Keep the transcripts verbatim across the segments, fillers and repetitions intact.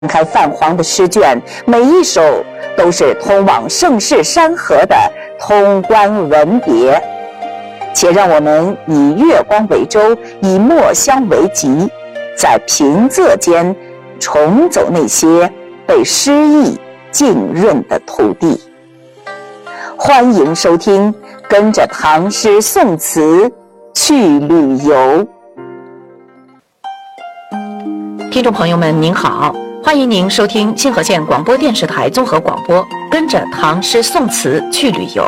开泛黄的诗卷，每一首都是通往盛世山河的通关文别。且让我们以月光为舟，以墨香为笈，在平仄间重走那些被诗意浸润的土地。欢迎收听，跟着唐诗宋词去旅游。 听众朋友们您好，欢迎您收听信和县广播电视台综合广播，跟着唐诗宋词去旅游。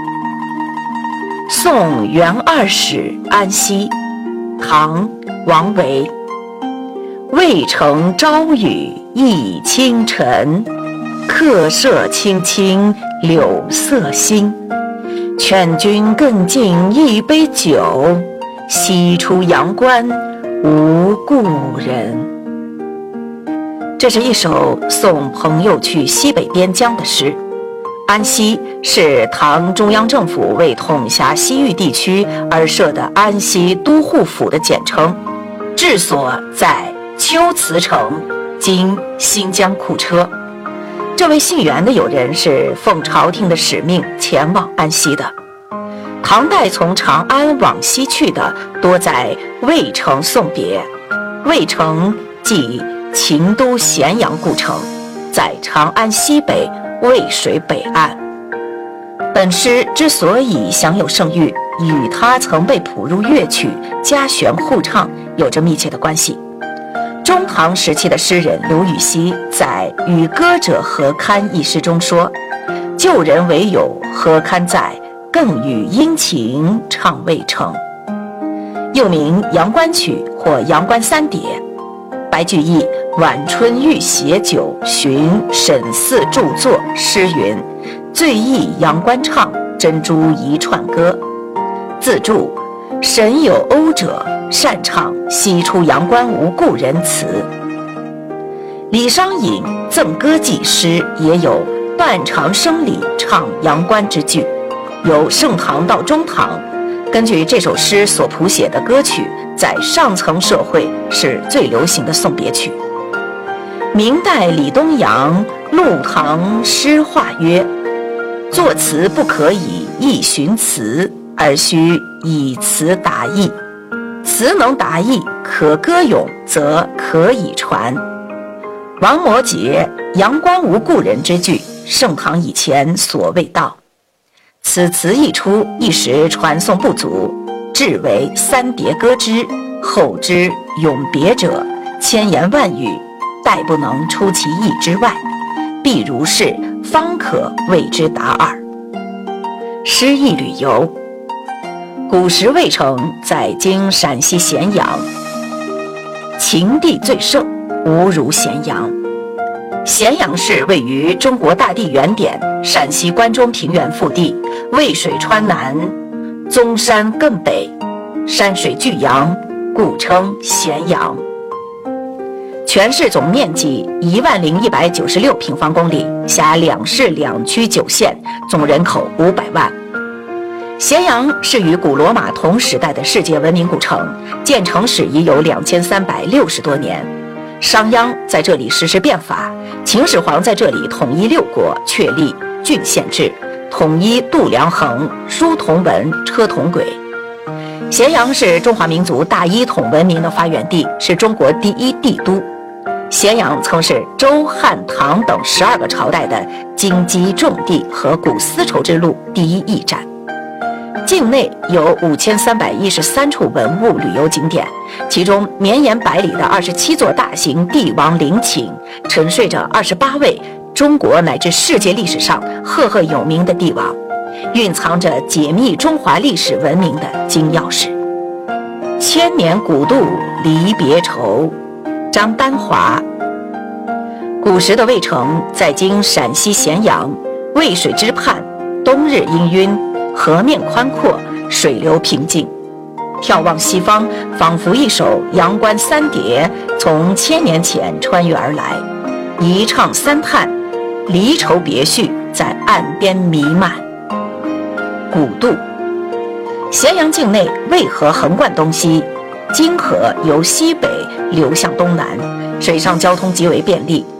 送元二使安西，唐·王维。渭城朝雨浥轻尘，客舍青青柳色新。劝君更尽一杯酒，西出阳关无故人。这是一首送朋友去西北边疆的诗。安西是唐中央政府为统辖西域地区而设的安西都护府的简称，治所在龟兹城，今新疆库车。这位姓袁的友人是奉朝廷的使命前往安西的。唐代从长安往西去的多在渭城送别，渭城即秦都咸阳故城，在长安西北渭水北岸。本诗之所以享有盛誉，与他曾被谱入乐曲、家选互唱有着密切的关系。中唐时期的诗人刘禹锡在《与歌者何堪》一诗中说：“旧人唯有何堪在，更与殷勤唱渭城。”又名《阳关曲》或《阳关三叠》。白居易《晚春遇携酒寻沈寺著作》诗云：“醉忆阳关唱，珍珠一串歌。”自注：沈有讴者，擅唱西出阳关无故人词。李商隐《赠歌记》诗也有断肠声里唱阳关之句。由盛唐到中唐，根据这首诗所谱写的歌曲，在上层社会是最流行的送别曲。明代李东阳《陆唐诗话》曰：“作词不可以意寻词，而须以词达意。词能达意，可歌咏，则可以传。”王摩诘《阳关无故人》之句，盛唐以前所未到。此词一出，一时传颂不足，至为三叠歌之，后之咏别者，千言万语，殆不能出其意之外，必如是，方可谓之达耳。诗意旅游。古时渭城在今陕西咸阳，秦地最盛，无如咸阳。咸阳市位于中国大地原点陕西关中平原腹地，渭水川南，宗山艮北，山水俱扬，故称咸阳。全市总面积一万零一百九十六平方公里，辖两市两区九县，总人口五百万。咸阳是与古罗马同时代的世界文明古城，建城史已有两千三百六十多年。商鞅在这里实施变法，秦始皇在这里统一六国，确立郡县制，统一度量衡，书同文，车同轨。咸阳是中华民族大一统文明的发源地，是中国第一帝都。咸阳曾是周、汉、唐等十二个朝代的京畿重地和古丝绸之路第一驿站。境内有五千三百一十三处文物旅游景点，其中绵延百里的二十七座大型帝王陵寝，沉睡着二十八位中国乃至世界历史上赫赫有名的帝王，蕴藏着解密中华历史文明的金钥匙。千年古渡离别愁，张丹华。古时的渭城在今陕西咸阳，渭水之畔，冬日氤氲，河面宽阔，水流平静。眺望西方，仿佛一首阳关三叠从千年前穿越而来，一唱三叹，离愁别绪在岸边弥漫。古渡。咸阳境内渭河横贯东西，泾河由西北流向东南，水上交通极为便利。